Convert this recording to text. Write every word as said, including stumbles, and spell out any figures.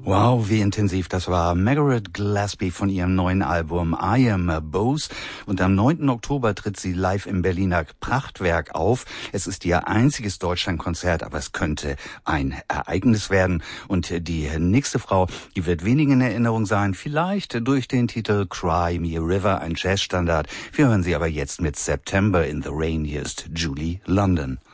Wow, wie intensiv das war. Margaret Gillespie von ihrem neuen Album I Am a Bose. Und am neunten Oktober tritt sie live im Berliner Prachtwerk auf. Es ist ihr einziges Deutschlandkonzert, aber es könnte ein Ereignis werden. Und die nächste Frau, die wird wenigen in Erinnerung sein, vielleicht durch den Titel Cry Me a River, ein Jazzstandard. Wir hören sie aber jetzt mit September in the Rain. Hier ist Julie London.